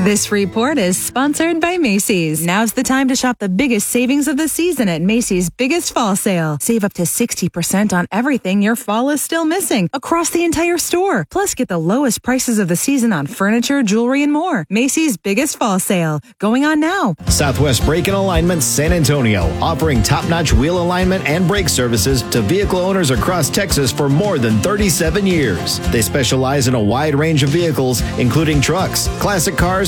This report is sponsored by Macy's. Now's the time to shop the biggest savings of the season at Macy's biggest fall sale. Save up to 60% on everything your fall is still missing across the entire store. Plus, get the lowest prices of the season on furniture, jewelry, and more. Macy's biggest fall sale. Going on now. Southwest Brake and Alignment San Antonio, offering top-notch wheel alignment and brake services to vehicle owners across Texas for more than 37 years. They specialize in a wide range of vehicles, including trucks, classic cars,